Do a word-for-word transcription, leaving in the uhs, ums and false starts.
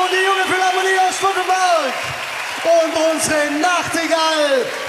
und die junge Philharmonie aus Stuttgart und unsere Nachtigall